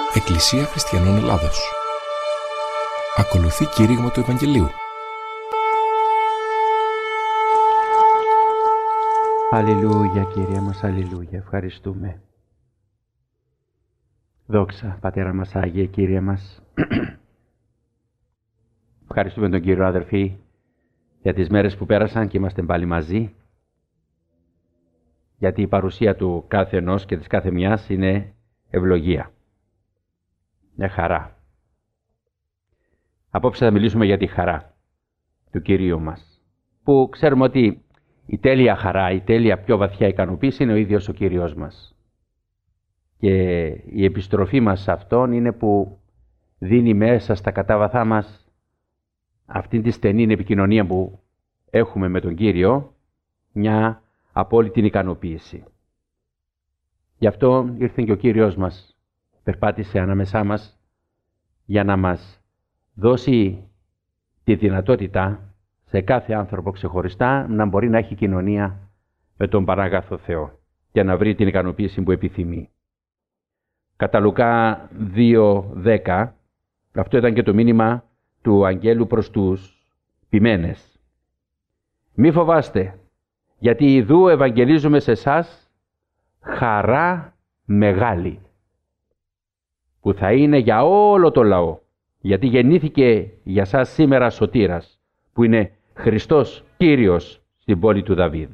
Εκκλησία Χριστιανών Ελλάδος. Ακολουθεί κήρυγμα του Ευαγγελίου. Αλληλούια, Κύριε μας, αλληλούια, ευχαριστούμε. Δόξα, Πατέρα μας Άγιε, Κύριε μας. Ευχαριστούμε τον Κύριο, αδερφοί, για τις μέρες που πέρασαν και είμαστε πάλι μαζί. Γιατί η παρουσία του κάθε ενός και της κάθε μιας είναι ευλογία. Μια χαρά. Απόψε θα μιλήσουμε για τη χαρά του Κυρίου μας. Που ξέρουμε ότι η τέλεια χαρά, η τέλεια πιο βαθιά ικανοποίηση είναι ο ίδιος ο Κύριος μας. Και η επιστροφή μας σε Αυτόν είναι που δίνει μέσα στα κατάβαθά μας αυτήν τη στενή επικοινωνία που έχουμε με τον Κύριο, μια απόλυτη ικανοποίηση. Γι' αυτό ήρθε και ο Κύριος μας, περπάτησε ανάμεσά μας για να μας δώσει τη δυνατότητα σε κάθε άνθρωπο ξεχωριστά να μπορεί να έχει κοινωνία με τον Πανάγαθο Θεό και να βρει την ικανοποίηση που επιθυμεί. Κατά Λουκά 2:10, αυτό ήταν και το μήνυμα του αγγέλου προς τους ποιμένες. Μη φοβάστε, γιατί ιδού ευαγγελίζουμε σε εσάς χαρά μεγάλη, που θα είναι για όλο το λαό, γιατί γεννήθηκε για σας σήμερα σωτήρας, που είναι Χριστός Κύριος στην πόλη του Δαβίδ.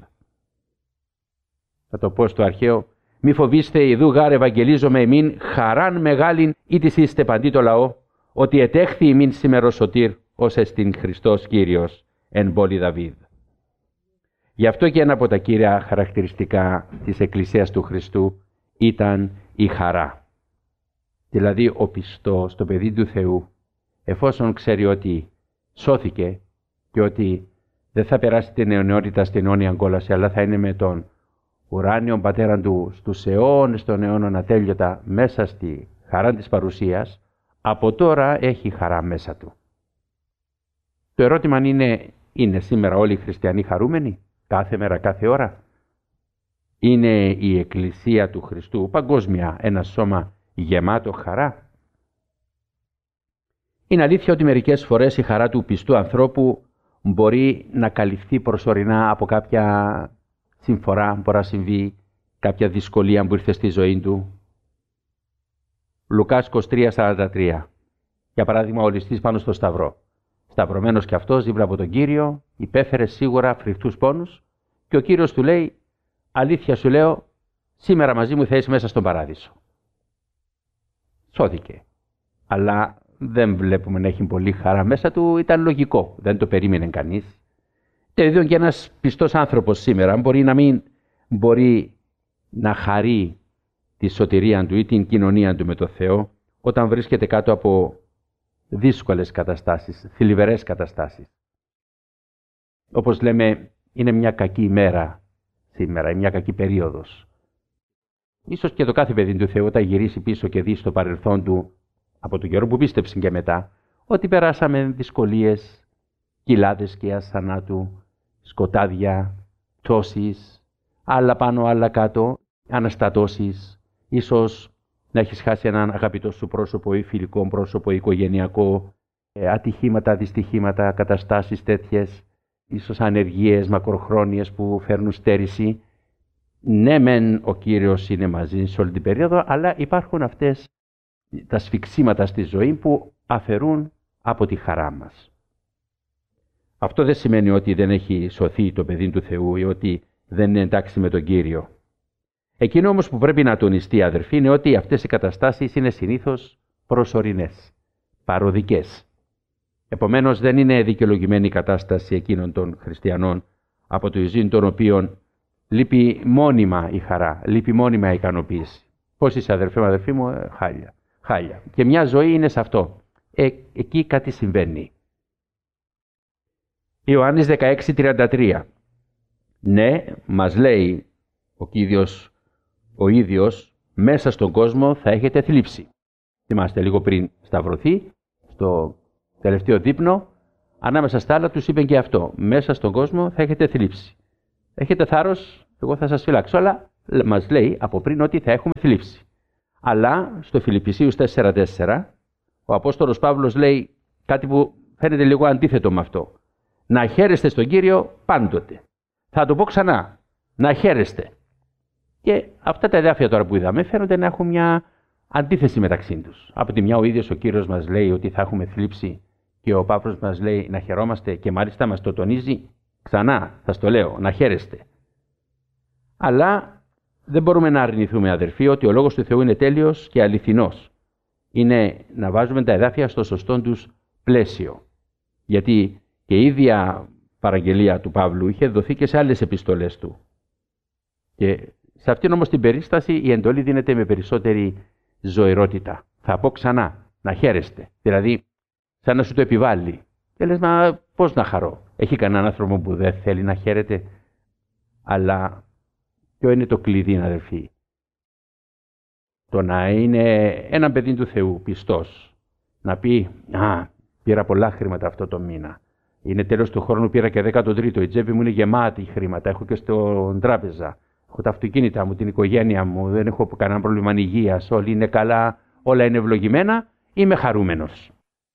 Θα το πω στο αρχαίο, μη φοβήστε, ιδού γάρ ευαγγελίζομαι εμήν χαράν μεγάλην ήτις είστε παντί το λαό, ότι ετέχθη ημίν σήμερα σωτήρ, ως εστιν Χριστός Κύριος εν πόλη Δαβίδ. Γι' αυτό και ένα από τα κύρια χαρακτηριστικά της Εκκλησίας του Χριστού ήταν η χαρά. Δηλαδή ο πιστός, το παιδί του Θεού, εφόσον ξέρει ότι σώθηκε και ότι δεν θα περάσει την αιωνιότητα στην αιώνια κόλαση, αλλά θα είναι με τον ουράνιο πατέρα του στους αιώνες των αιώνων ατέλειωτα μέσα στη χαρά της παρουσίας, από τώρα έχει χαρά μέσα του. Το ερώτημα είναι σήμερα όλοι οι χριστιανοί χαρούμενοι, κάθε μέρα, κάθε ώρα? Είναι η Εκκλησία του Χριστού παγκόσμια ένα σώμα γεμάτο χαρά? Είναι αλήθεια ότι μερικές φορές η χαρά του πιστού ανθρώπου μπορεί να καλυφθεί προσωρινά από κάποια συμφορά, μπορεί να συμβεί κάποια δυσκολία που ήρθε στη ζωή του. Λουκάς 23:43. Για παράδειγμα, ο ληστής πάνω στο σταυρό. Σταυρωμένος κι αυτός δίπλα από τον Κύριο, υπέφερε σίγουρα φρικτούς πόνους και ο Κύριος του λέει, αλήθεια σου λέω, σήμερα μαζί μου θα είσαι μέσα στον παράδεισο. Σώθηκε. Αλλά δεν βλέπουμε να έχει πολύ χαρά μέσα του, ήταν λογικό, δεν το περίμενε κανείς. Τελείως και ένας πιστός άνθρωπος σήμερα μπορεί να μην μπορεί να χαρεί τη σωτηρία του ή την κοινωνία του με το Θεό όταν βρίσκεται κάτω από δύσκολες καταστάσεις, θλιβερές καταστάσεις. Όπως λέμε, είναι μια κακή ημέρα σήμερα, μια κακή περίοδος. Ίσως και το κάθε παιδί του Θεού όταν γυρίσει πίσω και δει στο παρελθόν του, από τον καιρό που πίστεψε και μετά, ότι περάσαμε δυσκολίες, κοιλάδες και θανάτου, σκοτάδια, πτώσεις, άλλα πάνω, άλλα κάτω, αναστατώσεις, ίσως να έχεις χάσει έναν αγαπητό σου πρόσωπο ή φιλικό πρόσωπο ή οικογενειακό, ατυχήματα, δυστυχήματα, καταστάσεις τέτοιες, ίσως ανεργίες μακροχρόνιες που φέρνουν στέρηση. Ναι, μεν ο Κύριος είναι μαζί σε όλη την περίοδο, αλλά υπάρχουν αυτές τα σφιξίματα στη ζωή που αφαιρούν από τη χαρά μας. Αυτό δεν σημαίνει ότι δεν έχει σωθεί το παιδί του Θεού ή ότι δεν είναι εντάξει με τον Κύριο. Εκείνο όμως που πρέπει να τονιστεί, αδερφοί, είναι ότι αυτές οι καταστάσεις είναι συνήθως προσωρινές, παροδικές. Επομένως δεν είναι δικαιολογημένη η κατάσταση εκείνων των χριστιανών από το ζήν των οποίων λείπει μόνιμα η χαρά, λείπει μόνιμα η ικανοποίηση. Πώς είσαι αδερφοί μου, χάλια. Και μια ζωή είναι σε αυτό. Εκεί κάτι συμβαίνει. Ιωάννης 16:33. Ναι, μας λέει ο ίδιος, μέσα στον κόσμο θα έχετε θλίψη. Θυμάστε λίγο πριν σταυρωθεί, στο τελευταίο δείπνο, ανάμεσα στα άλλα τους είπε και αυτό. Μέσα στον κόσμο θα έχετε θλίψη. Έχετε θάρρος, εγώ θα σας φυλάξω, αλλά μας λέει από πριν ότι θα έχουμε θλίψη. Αλλά στο Φιλιππισίους 4:4 ο Απόστολος Παύλος λέει κάτι που φαίνεται λίγο αντίθετο με αυτό. Να χαίρεστε στον Κύριο πάντοτε. Θα το πω ξανά. Να χαίρεστε. Και αυτά τα εδάφια τώρα που είδαμε φαίνονται να έχουν μια αντίθεση μεταξύ τους. Από τη μια ο ίδιος ο Κύριος μας λέει ότι θα έχουμε θλίψη και ο Παύλος μας λέει να χαιρόμαστε και μάλιστα μας το τονίζει ξανά, θα στο λέω, να χαίρεστε. Αλλά δεν μπορούμε να αρνηθούμε, αδερφοί, ότι ο Λόγος του Θεού είναι τέλειος και αληθινός. Είναι να βάζουμε τα εδάφια στο σωστό τους πλαίσιο. Γιατί και η ίδια παραγγελία του Παύλου είχε δοθεί και σε άλλες επιστολές του. Και σε αυτήν όμως την περίσταση η εντολή δίνεται με περισσότερη ζωηρότητα. Θα πω ξανά, να χαίρεστε. Δηλαδή, σαν να σου το επιβάλλει. Και λες, μα πώς να χαρώ. Έχει κανέναν άνθρωπο που δεν θέλει να χαίρεται. Αλλά ποιο είναι το κλειδί, αδερφοί? Το να είναι ένα παιδί του Θεού, πιστός. Να πει, πήρα πολλά χρήματα αυτό το μήνα. Είναι τέλος του χρόνου, πήρα και 13ο. Η τσέπη μου είναι γεμάτη χρήματα. Έχω και στον τράπεζα. Έχω τα αυτοκίνητα μου, την οικογένεια μου. Δεν έχω κανένα πρόβλημα υγείας. Όλοι είναι καλά, όλα είναι ευλογημένα. Είμαι χαρούμενος.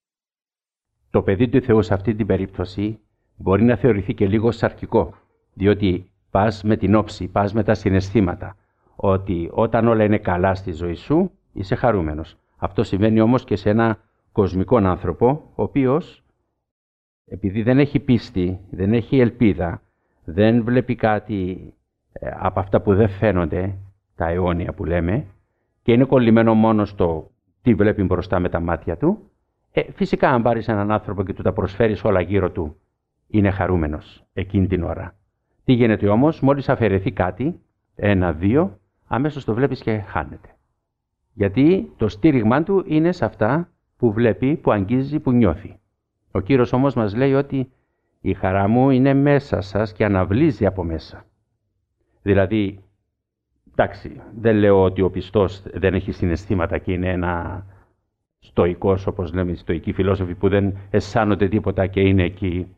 Το παιδί του Θεού σε αυτή την περίπτωση μπορεί να θεωρηθεί και λίγο σαρκικό. Διότι πας με την όψη, πας με τα συναισθήματα. Ότι όταν όλα είναι καλά στη ζωή σου, είσαι χαρούμενος. Αυτό σημαίνει όμως και σε ένα κοσμικό άνθρωπο, ο οποίος, επειδή δεν έχει πίστη, δεν έχει ελπίδα, δεν βλέπει κάτι από αυτά που δεν φαίνονται, τα αιώνια που λέμε, και είναι κολλημένο μόνο στο τι βλέπει μπροστά με τα μάτια του, φυσικά αν πάρεις έναν άνθρωπο και του τα προσφέρεις όλα γύρω του, είναι χαρούμενος εκείνη την ώρα. Τι γίνεται όμως, μόλις αφαιρεθεί κάτι, 1-2, αμέσως το βλέπεις και χάνεται. Γιατί το στήριγμά του είναι σε αυτά που βλέπει, που αγγίζει, που νιώθει. Ο Κύριος όμως μας λέει ότι η χαρά μου είναι μέσα σας και αναβλύζει από μέσα. Δηλαδή, εντάξει, δεν λέω ότι ο πιστός δεν έχει συναισθήματα και είναι ένα στοικός, όπως λέμε οι στοικοί φιλόσοφοι, που δεν αισθάνονται τίποτα και είναι εκεί.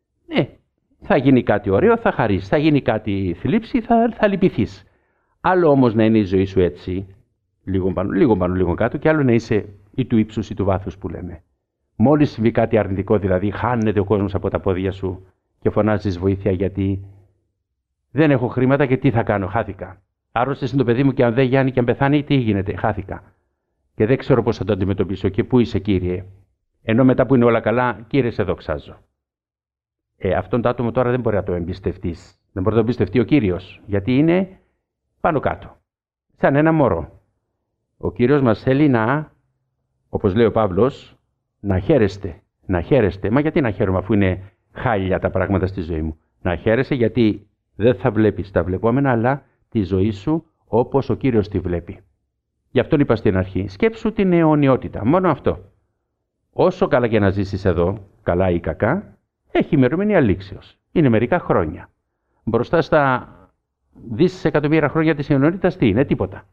Θα γίνει κάτι ωραίο, θα χαρείς. Θα γίνει κάτι θλίψη, θα λυπηθείς. Άλλο όμως να είναι η ζωή σου έτσι, λίγο πάνω, λίγο κάτω, και άλλο να είσαι ή του ύψους ή του βάθους που λέμε. Μόλις συμβεί κάτι αρνητικό, δηλαδή χάνεται ο κόσμος από τα πόδια σου και φωνάζεις βοήθεια γιατί δεν έχω χρήματα και τι θα κάνω, χάθηκα. Άρρωστες είναι το παιδί μου και αν δεν γιάνει και αν πεθάνει, τι γίνεται, χάθηκα. Και δεν ξέρω πώς θα το αντιμετωπίσω και πού είσαι, Κύριε. Ενώ μετά που είναι όλα καλά, Κύριε, σε δοξάζω. Αυτόν το άτομο τώρα δεν μπορεί να το εμπιστευτείς. Δεν μπορεί να το εμπιστευτεί ο Κύριος, γιατί είναι πάνω κάτω. Σαν ένα μωρό. Ο Κύριος μας θέλει να, όπως λέει ο Παύλος, να χαίρεστε. Να χαίρεστε. Μα γιατί να χαίρομαι αφού είναι χάλια τα πράγματα στη ζωή μου? Να χαίρεσαι γιατί δεν θα βλέπεις τα βλεπόμενα, αλλά τη ζωή σου όπως ο Κύριος τη βλέπει. Γι' αυτό είπα στην αρχή, σκέψου την αιωνιότητα. Μόνο αυτό. Όσο καλά και να ζήσεις εδώ, καλά ή κακά, έχει ημερομηνία λήξεως. Είναι μερικά χρόνια. Μπροστά στα δισεκατομμύρια χρόνια της αιωνιότητας τι είναι? Τίποτα.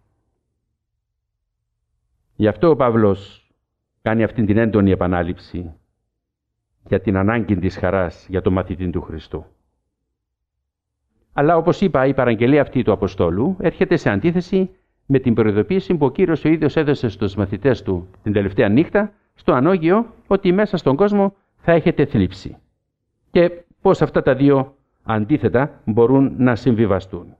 Γι' αυτό ο Παύλος κάνει αυτή την έντονη επανάληψη για την ανάγκη της χαράς για τον μαθητή του Χριστού. Αλλά όπως είπα, η παραγγελία αυτή του Αποστόλου έρχεται σε αντίθεση με την προειδοποίηση που ο Κύριος ο ίδιος έδωσε στους μαθητές του την τελευταία νύχτα στο ανώγειο, ότι μέσα στον κόσμο θα έχετε θλίψη. Και πώς αυτά τα δύο αντίθετα μπορούν να συμβιβαστούν.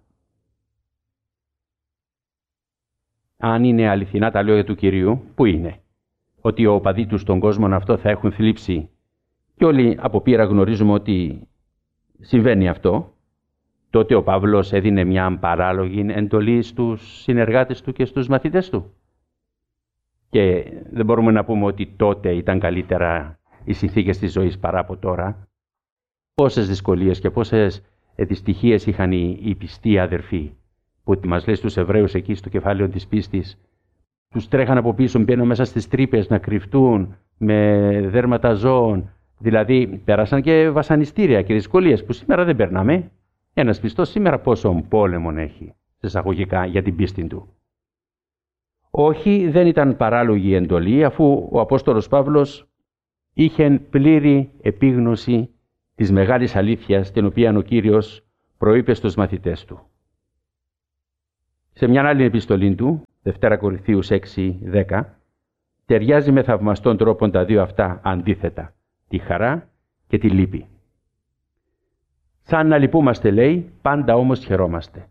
Αν είναι αληθινά τα λόγια του Κυρίου, που είναι? Ότι οι οπαδοί του στον κόσμο αυτό θα έχουν θλίψη, και όλοι από πείρα γνωρίζουμε ότι συμβαίνει αυτό, τότε ο Παύλος έδινε μια παράλογη εντολή στους συνεργάτες του και στους μαθητές του. Και δεν μπορούμε να πούμε ότι τότε ήταν καλύτερα οι συνθήκες της ζωής παρά από τώρα. Πόσες δυσκολίες και πόσες δυστυχίες είχαν οι πιστοί αδερφοί, που μας λέει στους Εβραίους εκεί στο κεφάλαιο της πίστης, τους τρέχαν από πίσω, μπαίνουν μέσα στις τρύπες να κρυφτούν με δέρματα ζώων. Δηλαδή πέρασαν και βασανιστήρια και δυσκολίες που σήμερα δεν περνάμε. Ένας πιστός σήμερα πόσο πόλεμον έχει, σε εισαγωγικά, για την πίστη του. Όχι, δεν ήταν παράλογη η εντολή, αφού ο Απόστολος Παύλος είχε πλήρη επίγνωση της μεγάλης αλήθειας την οποία ο Κύριος προείπε στους μαθητές του. Σε μια άλλη επιστολή του, Δευτέρα Κορινθίους 6:10, ταιριάζει με θαυμαστόν τρόπον τα δύο αυτά αντίθετα, τη χαρά και τη λύπη. Σαν να λυπούμαστε, λέει, πάντα όμως χαιρόμαστε.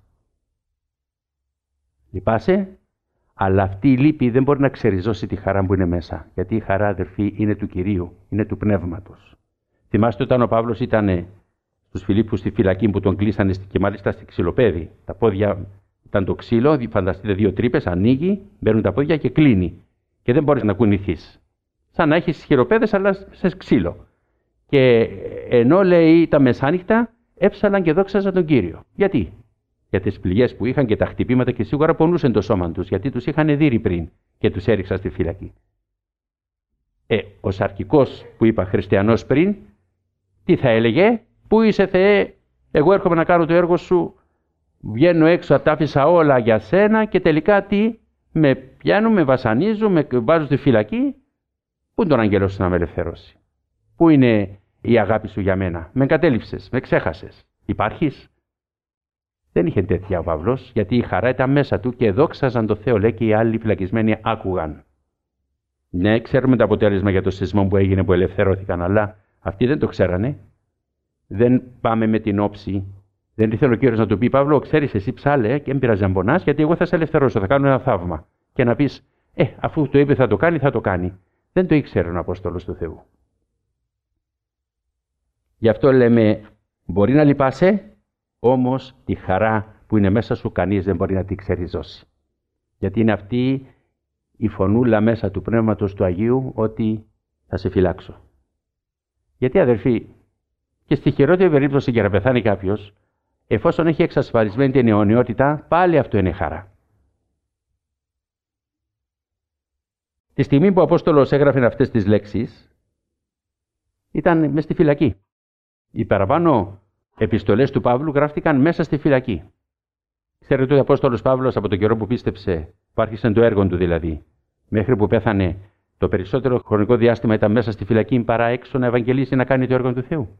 Λυπάσαι, αλλά αυτή η λύπη δεν μπορεί να ξεριζώσει τη χαρά που είναι μέσα. Γιατί η χαρά, αδερφοί, είναι του Κυρίου, είναι του Πνεύματος. Θυμάστε όταν ο Παύλος ήταν στους Φιλίππους στη φυλακή που τον κλείσανε και μάλιστα στη ξυλοπέδη. Τα πόδια ήταν το ξύλο, φανταστείτε 2 τρύπες, ανοίγει, μπαίνουν τα πόδια και κλείνει. Και δεν μπορείς να κουνηθείς. Σαν να έχεις χειροπέδες, αλλά σε ξύλο. Και ενώ λέει τα μεσάνυχτα, έψαλαν και δόξαζαν τον Κύριο. Γιατί? Για τις πληγές που είχαν και τα χτυπήματα και σίγουρα πονούσαν το σώμα τους, γιατί τους είχαν δείρει πριν και τους έριξαν στη φυλακή. Ο σαρκικός που είπα χριστιανός πριν, τι θα έλεγε? Πού είσαι, Θεέ, εγώ έρχομαι να κάνω το έργο σου, βγαίνω έξω, τα άφησα όλα για σένα και τελικά τι? Με πιάνουν, με βασανίζουν, με βάζουν στη φυλακή. Πού είναι τον άγγελο σου να με ελευθερώσει? Πού είναι η αγάπη σου για μένα? Με εγκατέλειψες, με ξέχασες. Υπάρχεις? Δεν είχε τέτοια ο Παύλος, γιατί η χαρά ήταν μέσα του και δόξαζαν το Θεό, λέει, και οι άλλοι φυλακισμένοι άκουγαν. Ναι, ξέρουμε το αποτέλεσμα για το σεισμό που έγινε, που ελευθερώθηκαν, αλλά αυτοί δεν το ξέρανε. Δεν πάμε με την όψη. Δεν ήθελε ο Κύριος να του πει, Παύλο, ξέρεις, εσύ ψάλε και δεν πειράζει να πονάς, γιατί εγώ θα σε ελευθερώσω, θα κάνω ένα θαύμα. Και να πεις, αφού το είπε θα το κάνει, θα το κάνει. Δεν το ήξερε ο Απόστολος του Θεού. Γι' αυτό λέμε, μπορεί να λυπάσαι, όμως τη χαρά που είναι μέσα σου κανείς δεν μπορεί να τη ξεριζώσει. Γιατί είναι αυτή η φωνούλα μέσα του Πνεύματος του Αγίου ότι θα σε φυλάξω. Γιατί, αδερφοί, και στη χειρότερη περίπτωση για να πεθάνει κάποιος, εφόσον έχει εξασφαλισμένη την αιωνιότητα, πάλι αυτό είναι χαρά. Τη στιγμή που ο Απόστολος έγραφε αυτές τις λέξεις, ήταν μέσα στη φυλακή. Οι παραπάνω επιστολές του Παύλου γράφτηκαν μέσα στη φυλακή. Ξέρετε ότι ο Απόστολος Παύλος από τον καιρό που πίστεψε, που άρχισε το έργο του δηλαδή, μέχρι που πέθανε, το περισσότερο χρονικό διάστημα ήταν μέσα στη φυλακή παρά έξω να ευαγγελίσει, να κάνει το έργο του Θεού.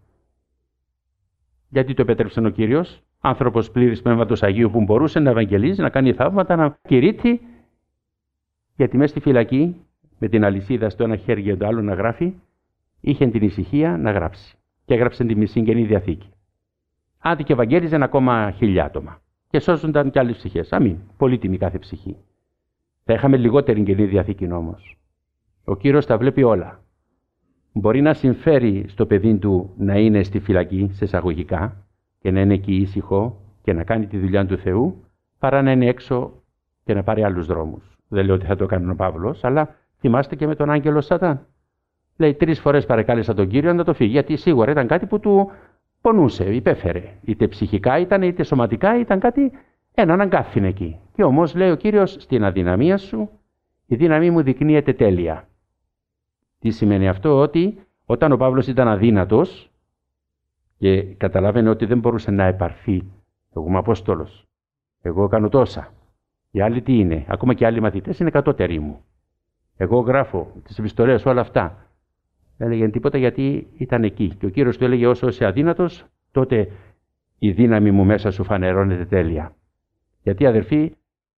Γιατί το επέτρεψε ο Κύριος, άνθρωπος πλήρης Πνεύματος Αγίου που μπορούσε να ευαγγελίζει, να κάνει θαύματα, να κηρύττει, γιατί μέσα στη φυλακή, με την αλυσίδα στο ένα χέρι και το άλλο να γράφει, είχε την ησυχία να γράψει. Και έγραψε τη μισή Καινή Διαθήκη. Άντε και ευαγγέλιζαν ακόμα 1000 άτομα. Και σώζονταν και άλλες ψυχές. Αμήν. Πολύτιμη κάθε ψυχή. Θα είχαμε λιγότερη Καινή Διαθήκη όμως. Ο Κύριος τα βλέπει όλα. Μπορεί να συμφέρει στο παιδί του να είναι στη φυλακή, σε εισαγωγικά, και να είναι εκεί ήσυχο και να κάνει τη δουλειά του Θεού, παρά να είναι έξω και να πάρει άλλους δρόμους. Δεν λέω ότι θα το κάνει ο Παύλος, αλλά θυμάστε και με τον άγγελο Σατάν. Λέει 3 φορές παρεκάλεσα τον Κύριο να το φύγει, γιατί σίγουρα ήταν κάτι που του πονούσε, υπέφερε. Είτε ψυχικά ήταν, είτε σωματικά ήταν κάτι, έναν αγκάθινε εκεί. Και όμως λέει ο Κύριος, στην αδυναμία σου, η δύναμή μου δεικνύεται τέλεια. Τι σημαίνει αυτό? Ότι όταν ο Παύλος ήταν αδύνατος και καταλάβαινε ότι δεν μπορούσε να επαρθεί, εγώ είμαι Απόστολος, εγώ κάνω τόσα. Οι άλλοι τι είναι? Ακόμα και οι άλλοι μαθητές είναι κατώτεροι μου. Εγώ γράφω τις επιστολές, όλα αυτά. Δεν έλεγε τίποτα γιατί ήταν εκεί. Και ο Κύριος του έλεγε, όσο είσαι αδύνατος, τότε η δύναμη μου μέσα σου φανερώνεται τέλεια. Γιατί, αδερφοί,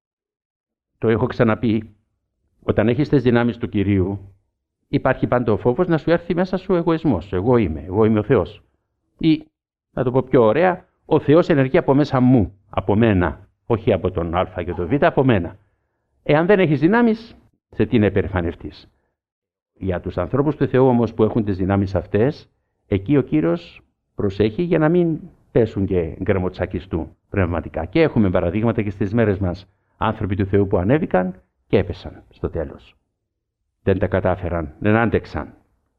το έχω ξαναπεί, όταν έχεις τις δυνάμεις του Κυρίου, υπάρχει πάντα ο φόβος να σου έρθει μέσα σου εγωισμός. Εγώ είμαι ο Θεός. Ή, να το πω πιο ωραία, ο Θεός ενεργεί από μέσα μου, από μένα. Όχι από τον Α και τον Β, από μένα. Εάν δεν έχεις δυνάμεις, σε τι να υπερηφανευτείς? Για τους ανθρώπους του Θεού όμως που έχουν τις δυνάμεις αυτές, εκεί ο Κύριος προσέχει για να μην πέσουν και γκρεμοτσακιστούν πνευματικά. Και έχουμε παραδείγματα και στις μέρες μας άνθρωποι του Θεού που ανέβηκαν και έπεσαν στο τέλος. Δεν τα κατάφεραν, δεν άντεξαν.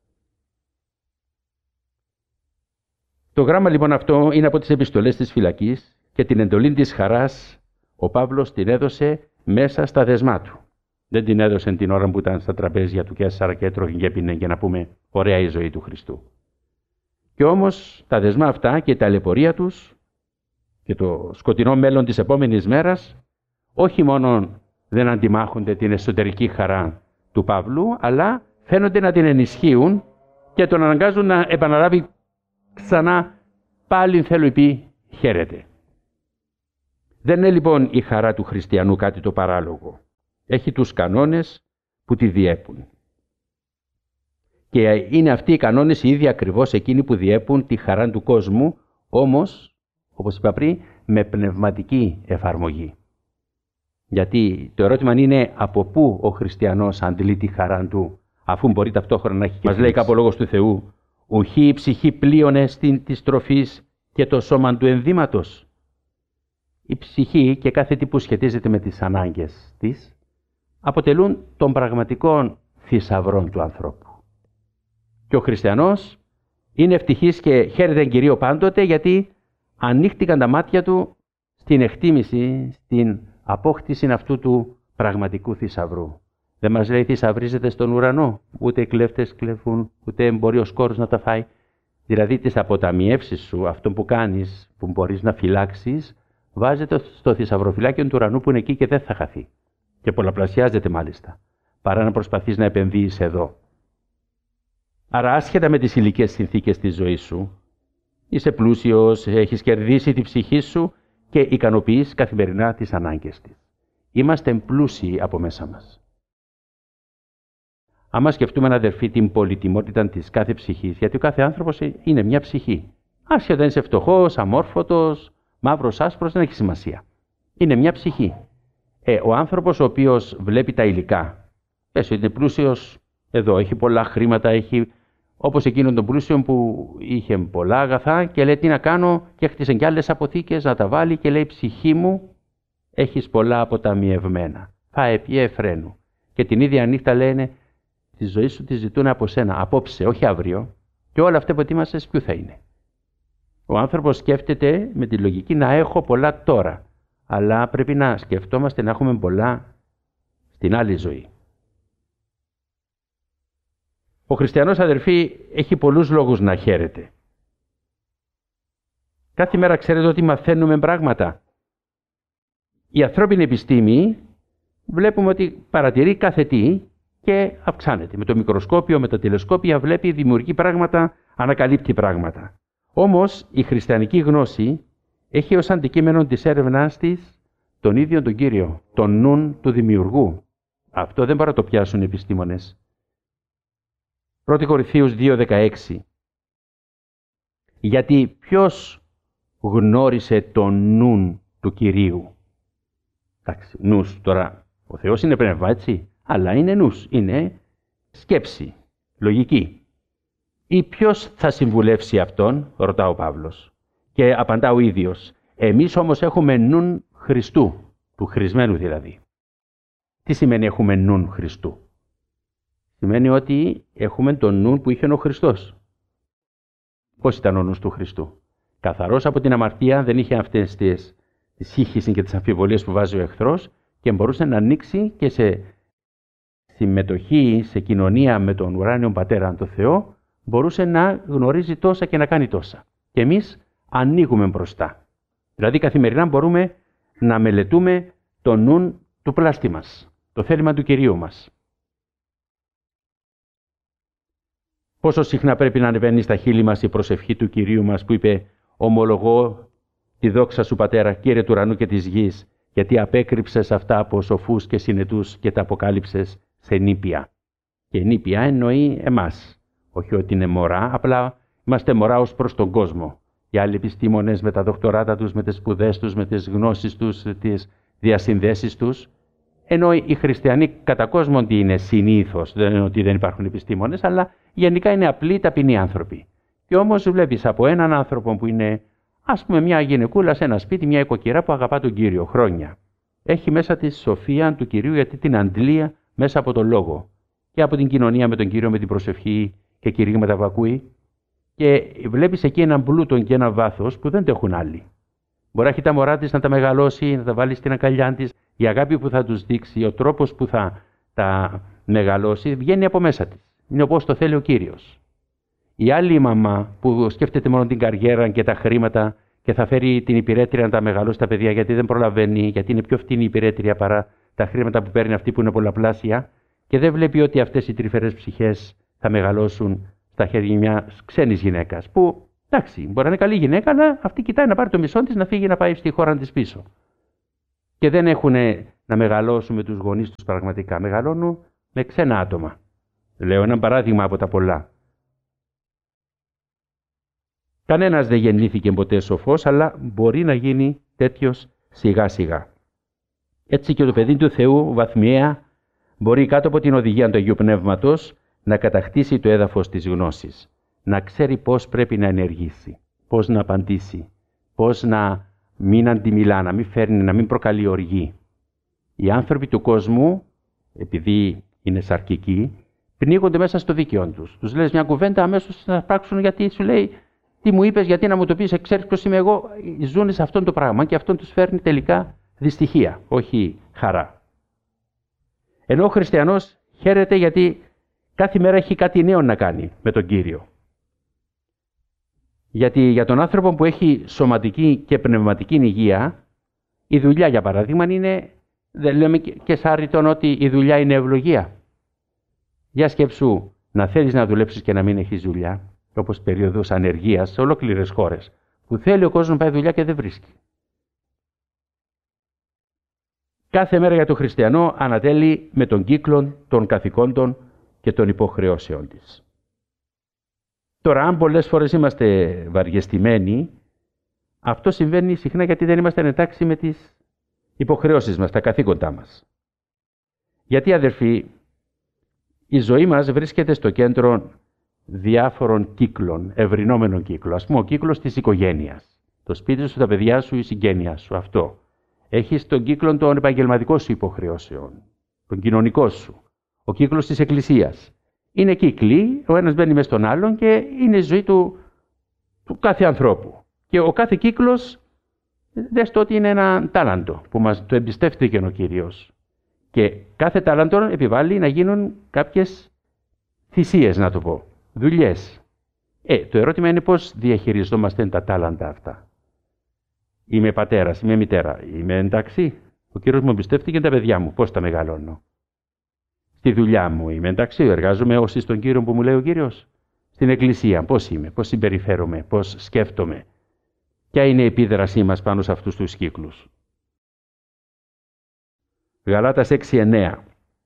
Το γράμμα λοιπόν αυτό είναι από τις επιστολές της φυλακής και την εντολή της χαράς ο Παύλος την έδωσε μέσα στα δεσμά του. Δεν την έδωσε την ώρα που ήταν στα τραπέζια του Καίσαρα και έτρωγε και έπινε για να πούμε ωραία η ζωή του Χριστού. Και όμως τα δεσμά αυτά και η ταλαιπωρία τους και το σκοτεινό μέλλον της επόμενης μέρας όχι μόνο δεν αντιμάχονται την εσωτερική χαρά του Παύλου, αλλά φαίνονται να την ενισχύουν και τον αναγκάζουν να επαναλάβει ξανά πάλι θέλω πει χαίρεται. Δεν είναι λοιπόν η χαρά του χριστιανού κάτι το παράλογο. Έχει τους κανόνες που τη διέπουν. Και είναι αυτοί οι κανόνες οι ίδιοι ακριβώς εκείνοι που διέπουν τη χαρά του κόσμου, όμως, όπως είπα πριν, με πνευματική εφαρμογή. Γιατί το ερώτημα είναι από πού ο χριστιανός αντλεί τη χαρά του, αφού μπορεί ταυτόχρονα να έχει και μας λέει κάπου ο Λόγος του Θεού, ουχή η ψυχή πλείωνε στην της τροφής και το σώμα του ενδύματος. Η ψυχή και κάθε τι που σχετίζεται με τις ανάγκες της αποτελούν τον πραγματικό θησαυρό του ανθρώπου. Και ο χριστιανός είναι ευτυχής και χαίρεται τον Κυρίο πάντοτε, γιατί ανοίχτηκαν τα μάτια του στην εκτίμηση, στην απόκτηση αυτού του πραγματικού θησαυρού. Δεν μας λέει θησαυρίζεται στον ουρανό, ούτε οι κλέφτες κλέφουν, ούτε μπορεί ο σκόρος να τα φάει. Δηλαδή τις αποταμιεύσεις σου, αυτό που κάνεις, που μπορείς να φυλάξεις, βάζεται στο θησαυροφυλάκιο του ουρανού που είναι εκεί και δεν θα χαθεί. Και πολλαπλασιάζεται μάλιστα, παρά να προσπαθείς να επενδύεις εδώ. Άρα άσχετα με τις υλικές συνθήκες της ζωής σου, είσαι πλούσιος, έχεις κερδίσει τη ψυχή σου και ικανοποιείς καθημερινά τις ανάγκες της. Είμαστε πλούσιοι από μέσα μας. Άμα σκεφτούμε, αδερφοί, την πολυτιμότητα της κάθε ψυχής, γιατί ο κάθε άνθρωπος είναι μια ψυχή. Άσχετα αν είσαι φτωχός, αμόρφωτος, μαύρος, άσπρος, δεν έχει σημασία. Είναι μια ψυχή. Ο άνθρωπος ο οποίος βλέπει τα υλικά, πες ότι είναι πλούσιος, εδώ έχει πολλά χρήματα, έχει όπως εκείνον τον πλούσιο που είχε πολλά αγαθά και λέει τι να κάνω και έχτισε κι άλλες αποθήκες να τα βάλει και λέει ψυχή μου έχεις πολλά αποταμιευμένα, φάε πιέ φρένου. Και την ίδια νύχτα λένε τη ζωή σου τη ζητούν από σένα, απόψε, όχι αύριο, και όλα αυτά που ετοίμασες ποιου θα είναι. Ο άνθρωπος σκέφτεται με τη λογική να έχω πολλά τώρα, αλλά πρέπει να σκεφτόμαστε να έχουμε πολλά στην άλλη ζωή. Ο χριστιανός, αδερφοί, έχει πολλούς λόγους να χαίρεται. Κάθε μέρα ξέρετε ότι μαθαίνουμε πράγματα. Η ανθρώπινη επιστήμη βλέπουμε ότι παρατηρεί κάθε τι και αυξάνεται. Με το μικροσκόπιο, με τα τηλεσκόπια βλέπει, δημιουργεί πράγματα, ανακαλύπτει πράγματα. Όμως η χριστιανική γνώση έχει ως αντικείμενο της έρευνάς της τον ίδιο τον Κύριο, τον νουν του δημιουργού. Αυτό δεν μπορεί να το πιάσουν οι επιστήμονες. 1 Κορινθίους 2:16. Γιατί ποιος γνώρισε τον νουν του Κυρίου. Εντάξει, νους τώρα, ο Θεός είναι πνεύμα, έτσι, αλλά είναι νους, είναι σκέψη, λογική. Ή ποιος θα συμβουλεύσει αυτόν, ρωτά ο Παύλος. Και απαντά ο ίδιος, εμείς όμως έχουμε νουν Χριστού, του χρησμένου δηλαδή. Τι σημαίνει έχουμε νουν Χριστού? Σημαίνει ότι έχουμε τον νου που είχε ο Χριστός. Πώς ήταν ο νους του Χριστού? Καθαρός από την αμαρτία, δεν είχε αυτές τις σύγχυση και τις αμφιβολίες που βάζει ο εχθρός και μπορούσε να ανοίξει και σε συμμετοχή, σε κοινωνία με τον ουράνιο Πατέρα, τον Θεό, μπορούσε να γνωρίζει τόσα και να κάνει τόσα. Και εμείς ανοίγουμε μπροστά. Δηλαδή καθημερινά μπορούμε να μελετούμε το νου του πλάστη μας, το θέλημα του Κυρίου μας. Πόσο συχνά πρέπει να ανεβαίνει στα χείλη μας η προσευχή του Κυρίου μας που είπε «Ομολογώ τη δόξα σου Πατέρα, Κύριε του ουρανού και της γης, γιατί απέκρυψες αυτά από σοφούς και συνετούς και τα αποκάλυψες σε νήπια». Και νήπια εννοεί εμάς. Όχι ότι είναι μωρά, απλά είμαστε μωρά ως προς τον κόσμο. Οι άλλοι επιστήμονες με τα δοκτοράτα τους, με τις σπουδές τους, με τις γνώσεις τους, τις διασυνδέσεις τους. Ενώ οι χριστιανοί κατά κόσμον τι είναι συνήθως, δεν είναι ότι δεν υπάρχουν επιστήμονες, αλλά γενικά είναι απλοί ταπεινοί άνθρωποι. Και όμως βλέπεις από έναν άνθρωπο που είναι, ας πούμε, μια γυναικούλα σε ένα σπίτι, μια οικοκυρά που αγαπά τον Κύριο χρόνια. Έχει μέσα τη σοφία του Κυρίου γιατί την αντλεί μέσα από τον λόγο και από την κοινωνία με τον Κύριο, με την προσευχή και κηρύγματα που ακούει. Και βλέπεις εκεί έναν πλούτο και ένα βάθος που δεν το έχουν άλλοι. Μπορεί να έχει τα μωρά της να τα μεγαλώσει, να τα βάλει στην αγκαλιά της. Η αγάπη που θα τους δείξει, ο τρόπος που θα τα μεγαλώσει, βγαίνει από μέσα της. Είναι όπως το θέλει ο Κύριος. Η άλλη μαμά που σκέφτεται μόνο την καριέρα και τα χρήματα και θα φέρει την υπηρέτρια να τα μεγαλώσει τα παιδιά γιατί δεν προλαβαίνει, γιατί είναι πιο φτηνή η υπηρέτρια παρά τα χρήματα που παίρνει αυτή που είναι πολλαπλάσια και δεν βλέπει ότι αυτές οι τρυφερές ψυχές θα μεγαλώσουν στα χέρια μιας ξένης γυναίκας. Που εντάξει, μπορεί να είναι καλή γυναίκα, αλλά αυτή κοιτάει να πάρει το μισό της να φύγει να πάει στη χώρα της πίσω. και δεν έχουν να μεγαλώσουν με τους γονείς τους πραγματικά. Μεγαλώνουν με ξένα άτομα. Λέω ένα παράδειγμα από τα πολλά. Κανένας δεν γεννήθηκε ποτέ σοφός, αλλά μπορεί να γίνει τέτοιος σιγά σιγά. Έτσι και το παιδί του Θεού βαθμιαία μπορεί κάτω από την οδηγία του Αγίου Πνεύματος να κατακτήσει το έδαφος της γνώσης, να ξέρει πώς πρέπει να ενεργήσει, πώς να απαντήσει, πώς να μην αντιμιλά, να μην φέρνει, να μην προκαλεί οργή. Οι άνθρωποι του κόσμου, επειδή είναι σαρκικοί, πνίγονται μέσα στο δίκαιο τους. Τους λες μια κουβέντα, αμέσως θα πράξουν γιατί σου λέει τι μου είπες, γιατί να μου το πεις, ξέρεις ποιος είμαι εγώ. Ζουν σε αυτό το πράγμα και αυτό τους φέρνει τελικά δυστυχία, όχι χαρά. Ενώ ο χριστιανός χαίρεται γιατί κάθε μέρα έχει κάτι νέο να κάνει με τον Κύριο. Γιατί για τον άνθρωπο που έχει σωματική και πνευματική υγεία, η δουλειά για παράδειγμα είναι, δεν λέμε και σάρρητον ότι η δουλειά είναι ευλογία. Για σκέψου να θέλεις να δουλέψεις και να μην έχεις δουλειά, όπως περίοδος ανεργίας σε ολόκληρες χώρες, που θέλει ο κόσμος να πάει δουλειά και δεν βρίσκει. Κάθε μέρα για τον χριστιανό ανατέλει με τον κύκλο των καθηκόντων και των υποχρεώσεων της. Τώρα, αν πολλές φορές είμαστε βαριεστημένοι, αυτό συμβαίνει συχνά γιατί δεν είμαστε εντάξει με τις υποχρεώσεις μας, τα καθήκοντά μας. Γιατί, αδερφοί, η ζωή μας βρίσκεται στο κέντρο διάφορων κύκλων, ευρυνόμενων κύκλων. Ας πούμε, ο κύκλος της οικογένειας. Το σπίτι σου, τα παιδιά σου, η συγγένεια σου, αυτό. Έχεις τον κύκλο των επαγγελματικών σου υποχρεώσεων, τον κοινωνικό σου. Ο κύκλος της εκκλησίας. Είναι κύκλοι, ο ένας μπαίνει μες στον άλλον και είναι η ζωή του κάθε ανθρώπου. Και ο κάθε κύκλος, δες το ότι είναι ένα τάλαντο που μας το εμπιστεύτηκε ο Κύριος. Και κάθε τάλαντο επιβάλλει να γίνουν κάποιες θυσίες, να το πω, δουλειές. Το ερώτημα είναι πώς διαχειριζόμαστε τα τάλαντα αυτά. Είμαι πατέρας, είμαι μητέρα, είμαι εντάξει. Ο Κύριος μου εμπιστεύτηκε τα παιδιά μου, πώς τα μεγαλώνω. Στη δουλειά μου είμαι εντάξει, εργάζομαι ως στον Κύριο που μου λέει ο Κύριος. Στην εκκλησία πώς είμαι, πώς συμπεριφέρομαι, πώς σκέφτομαι. Ποια είναι η επίδρασή μας πάνω σε αυτούς τους κύκλους. Γαλάτας 6:9.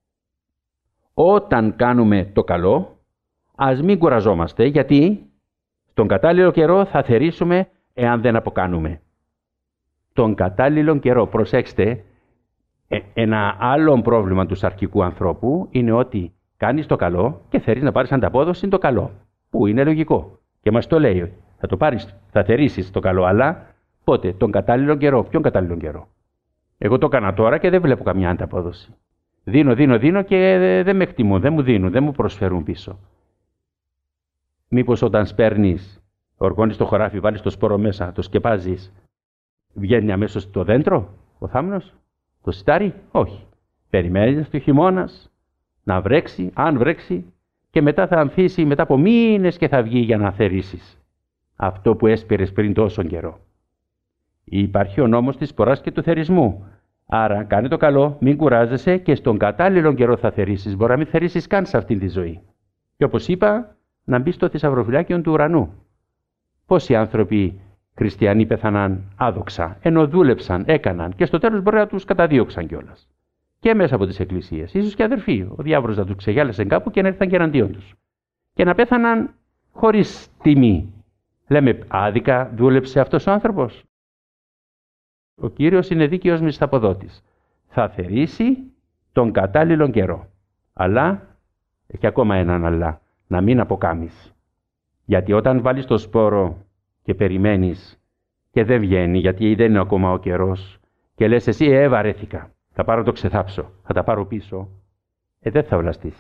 Όταν κάνουμε το καλό, ας μην κουραζόμαστε, γιατί στον κατάλληλο καιρό θα θερήσουμε εάν δεν αποκάνουμε. Τον κατάλληλο καιρό, προσέξτε, ένα άλλο πρόβλημα του σαρκικού ανθρώπου είναι ότι κάνεις το καλό και θέλεις να πάρεις ανταπόδοση το καλό, που είναι λογικό. Και μας το λέει, θα το πάρεις, θα θερήσεις το καλό, αλλά πότε, τον κατάλληλο καιρό, ποιον κατάλληλο καιρό. Εγώ το έκανα τώρα και δεν βλέπω καμιά ανταπόδοση. Δίνω και δεν με εκτιμούν, δεν μου δίνουν, δεν μου προσφέρουν πίσω. Μήπως όταν σπέρνεις, οργώνεις το χωράφι, βάλεις το σπόρο μέσα, το σκεπάζεις, βγαίνει αμέσως το δέντρο, ο θάμνος, το σιτάρι, όχι. Περιμένεις το χειμώνας να βρέξει, αν βρέξει, και μετά θα ανθίσει μετά από μήνες και θα βγει για να θερήσεις αυτό που έσπηρες πριν τόσο καιρό. Υπάρχει ο νόμος της σποράς και του θερισμού. Άρα κάνε το καλό, μην κουράζεσαι και στον κατάλληλο καιρό θα θερήσεις. Μπορεί να μην θερήσεις καν σε αυτήν τη ζωή. Και όπως είπα, να μπει στο θησαυροφυλάκιο του ουρανού. Πόσοι άνθρωποι χριστιανοί πέθαναν άδοξα, ενώ δούλεψαν, έκαναν και στο τέλος μπορεί να τους καταδίωξαν κιόλας. Και μέσα από τις εκκλησίες, ίσως και αδερφοί, ο διάβολος να τους ξεγιάλεσε κάπου και να έρθαν και εναντίον τους. Και να πέθαναν χωρίς τιμή. Λέμε, άδικα δούλεψε αυτός ο άνθρωπος. Ο Κύριος είναι δίκαιος μισθαποδότης. Θα θερήσει τον κατάλληλο καιρό. Αλλά, έχει ακόμα έναν αλλά, να μην αποκάμεις. Γιατί όταν βάλεις το σπόρο και περιμένεις και δεν βγαίνει, γιατί δεν είναι ακόμα ο καιρός, και λες εσύ, βαρέθηκα, θα πάρω το ξεθάψω, θα τα πάρω πίσω, δεν θα βλαστήσει.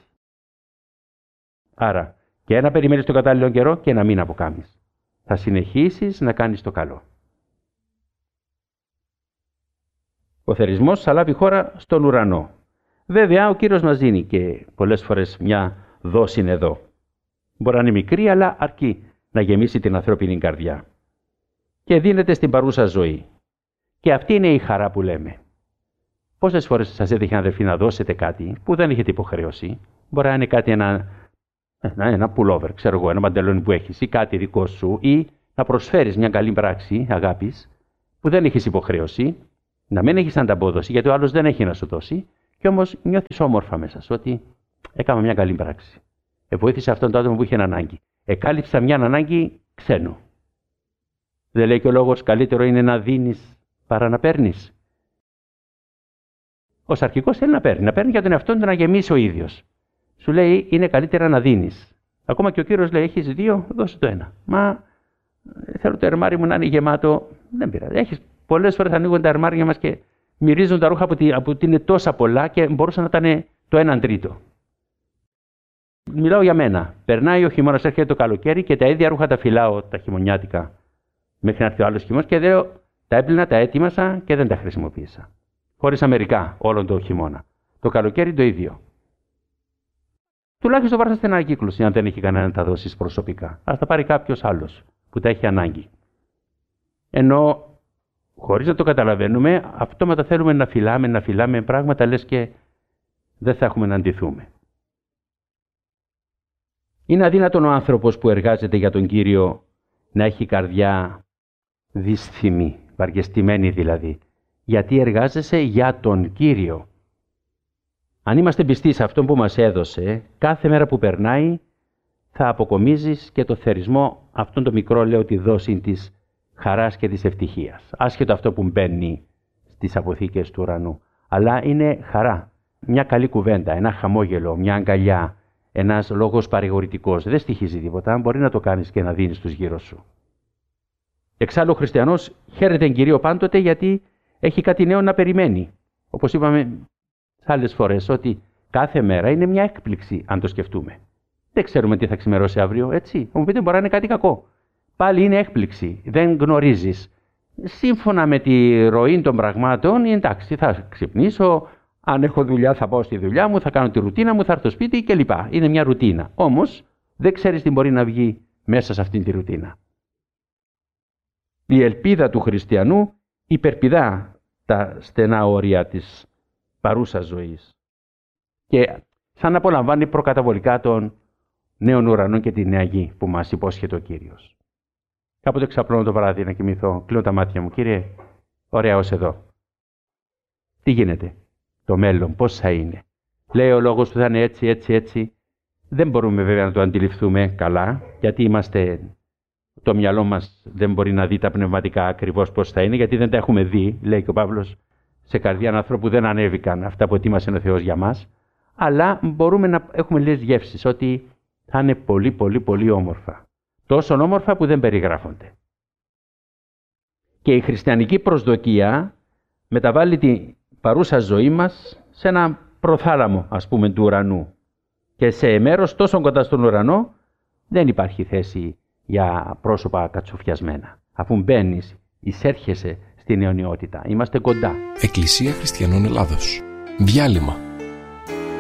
Άρα, και να περιμένεις τον κατάλληλο καιρό και να μην αποκάμεις. Θα συνεχίσεις να κάνεις το καλό. Ο θερισμός θα λάβει χώρα στον ουρανό. Βέβαια, ο Κύριος μας δίνει και πολλές φορές μια δόση εδώ. Μπορεί να είναι μικρή, αλλά αρκεί να γεμίσει την ανθρώπινη καρδιά. Και δίνεται στην παρούσα ζωή. Και αυτή είναι η χαρά που λέμε. Πόσες φορές σας έτυχε, αδερφοί, να δώσετε κάτι που δεν έχετε υποχρέωση? Μπορεί να είναι κάτι, ένα pullover, ξέρω εγώ, ένα μαντελόνι που έχεις, ή κάτι δικό σου, ή να προσφέρεις μια καλή πράξη αγάπης που δεν έχεις υποχρέωση. Να μην έχεις ανταπόδοση, γιατί ο άλλος δεν έχει να σου δώσει, και όμως νιώθεις όμορφα μέσα σου ότι έκανα μια καλή πράξη. Βοήθησε αυτόν τον άτομο που είχε ανάγκη. Εκάλυψα μια ανάγκη ξένου. Δεν λέει και ο λόγος καλύτερο είναι να δίνεις παρά να παίρνεις? Ο σαρκικός θέλει να παίρνει. Να παίρνει για τον εαυτό του, να γεμίσει ο ίδιος. Σου λέει είναι καλύτερα να δίνεις. Ακόμα και ο Κύριος λέει: έχεις 2, δώσε το 1. Μα θέλω το αρμάρι μου να είναι γεμάτο. Δεν πειράζει. Πολλές φορές ανοίγουν τα αρμάρια μας και μυρίζουν τα ρούχα από ότι είναι τόσα πολλά και μπορούσαν να ήταν το 1/3. Μιλάω για μένα. Περνάει ο χειμώνας, έρχεται το καλοκαίρι και τα ίδια ρούχα τα φυλάω τα χειμωνιάτικα μέχρι να έρθει ο άλλος χειμώνας και λέω: τα έπλυνα, τα έτοιμασα και δεν τα χρησιμοποίησα. Χωρίς μερικά όλον το χειμώνα. Το καλοκαίρι το ίδιο. Τουλάχιστον πάρτε στην ανακύκλωση, αν δεν έχει κανένα να τα δώσεις προσωπικά. Ας τα πάρει κάποιος άλλος που τα έχει ανάγκη. Ενώ χωρίς να το καταλαβαίνουμε, αυτόματα θέλουμε να φυλάμε πράγματα, λες και δεν θα έχουμε να αντιθούμε. Είναι αδύνατον ο άνθρωπος που εργάζεται για τον Κύριο να έχει καρδιά δυσθυμή, βαριεστημένη δηλαδή. Γιατί εργάζεσαι για τον Κύριο. Αν είμαστε πιστοί σε αυτόν που μας έδωσε, κάθε μέρα που περνάει θα αποκομίζεις και το θερισμό αυτόν το μικρό, λέω, τη δόση της χαράς και της ευτυχίας. Άσχετο αυτό που μπαίνει στις αποθήκες του ουρανού. Αλλά είναι χαρά. Μια καλή κουβέντα, ένα χαμόγελο, μια αγκαλιά, ένας λόγος παρηγορητικός. Δεν στοιχίζει τίποτα, μπορεί να το κάνεις και να δίνεις τους γύρω σου. Εξάλλου ο χριστιανός χαίρεται τον Κύριο πάντοτε γιατί έχει κάτι νέο να περιμένει. Όπως είπαμε άλλες φορές, ότι κάθε μέρα είναι μια έκπληξη αν το σκεφτούμε. Δεν ξέρουμε τι θα ξημερώσει αύριο, έτσι. Θα μου πείτε, μπορεί να είναι κάτι κακό. Πάλι είναι έκπληξη. Δεν γνωρίζεις. Σύμφωνα με τη ροή των πραγμάτων, εντάξει, θα ξυπνήσω. Αν έχω δουλειά, θα πάω στη δουλειά μου, θα κάνω τη ρουτίνα μου, θα έρθω στο σπίτι κλπ. Είναι μια ρουτίνα. Όμως δεν ξέρεις τι μπορεί να βγει μέσα σε αυτήν τη ρουτίνα. Η ελπίδα του χριστιανού υπερπηδά τα στενά όρια της παρούσας ζωής. Και σαν απολαμβάνει προκαταβολικά των νέων ουρανών και τη νέα γη που μας υπόσχεται ο Κύριος. Κάποτε ξαπλώνω το βράδυ να κοιμηθώ, κλείνω τα μάτια μου. Κύριε, ωραία ως εδώ. Τι γίνεται? Το μέλλον πώς θα είναι? Λέει ο λόγος που θα είναι έτσι. Δεν μπορούμε βέβαια να το αντιληφθούμε καλά, γιατί το μυαλό μας δεν μπορεί να δει τα πνευματικά ακριβώς πώς θα είναι, γιατί δεν τα έχουμε δει, λέει και ο Παύλος, σε καρδιά ανθρώπου που δεν ανέβηκαν αυτά που ετοίμασε ο Θεός για μας, αλλά μπορούμε να έχουμε λίγες γεύσεις ότι θα είναι πολύ όμορφα. Τόσο όμορφα που δεν περιγράφονται. Και η χριστιανική προσδοκία μεταβάλλει την παρούσα ζωή μας σε ένα προθάλαμο, ας πούμε, του ουρανού. Και σε μέρος τόσο κοντά στον ουρανό δεν υπάρχει θέση για πρόσωπα κατσοφιασμένα. Αφού μπαίνεις, εισέρχεσαι στην αιωνιότητα. Είμαστε κοντά. Εκκλησία Χριστιανών Ελλάδος. Διάλειμμα.